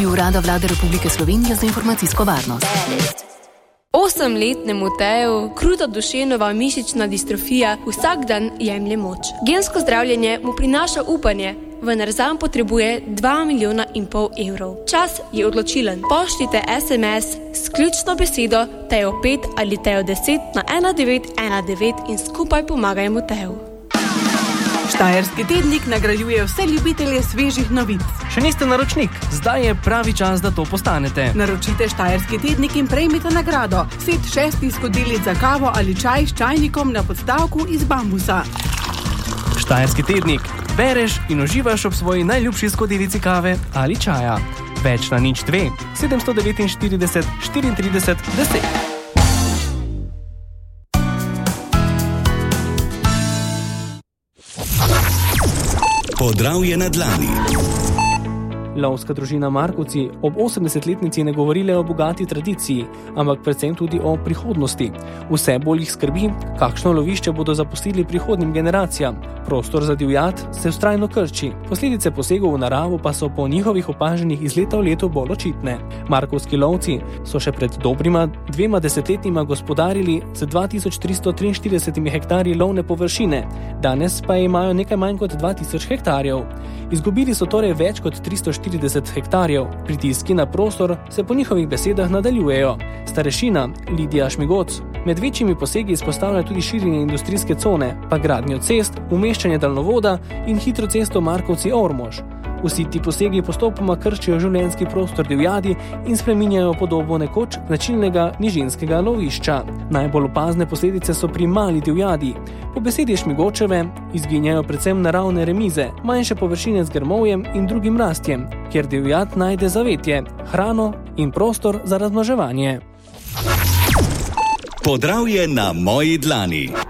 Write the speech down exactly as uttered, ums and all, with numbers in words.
Urada Vlade Republike Slovenije za informacijsko varnost. Osemletnemu Teju kruta duševnova mišična distrofija vsak dan jemlje moč. Gensko zdravljenje mu prinaša upanje, vendar zanj potrebuje dva milijona in pol evrov. Čas je odločilen. Pošljite es em es s ključno besedo Tejo pet ali Tejo deset na ena devet ena devet in skupaj pomagajmo Teju. Štajerski tednik nagrajuje vse ljubitelje svežih novic. Še niste naročnik? Zdaj je pravi čas, da to postanete. Naročite Štajerski tednik in prejmite nagrado. Set šestih skodelic za kavo ali čaj s čajnikom na podstavku iz bambusa. Štajerski tednik. Bereš in uživaš ob svoji najljubši skodelici kave ali čaja. Več na nič dve, sedemsto devetinštirideset, štiriintrideset, deset. Podravje na dlani. Lovska družina Markovci ob osemdesetletnici ne govori le o bogati tradiciji, ampak predvsem tudi o prihodnosti. Vse bolj jih skrbi, kakšno lovišče bodo zapustili prihodnjim generacijam. Prostor za divjad se vztrajno krči, posledice posegov v naravo pa so po njihovih opažanjih iz leta v leto bolj očitne. Markovski lovci so še pred dobrima dvema desetletjima gospodarili z dva tisoč tristo triinštirideset hektarji lovne površine, danes pa imajo nekaj manj kot dva tisoč hektarjev. Izgubili so torej več kot tristo štirideset hektarjev. Pritiski na prostor se po njihovih besedah nadaljujejo. Starešina Lidija Šmigoc med večjimi posegi izpostavlja tudi širjenje industrijske cone, pa gradnjo cest, umeščanje daljnovoda in hitro cesto Markovci-Ormož. Vsi ti posegi postopoma krčijo življenjski prostor divjadi in spreminjajo podobo nekoč značilnega nižinskega lovišča. Najbolj opazne posledice so pri mali divjadi. Po besedi Šmigočeve izginjajo predvsem naravne remize, manjše površine z grmovjem in drugim rastjem, kjer divjad najde zavetje, hrano in prostor za razmnoževanje. Podravje na moji dlani.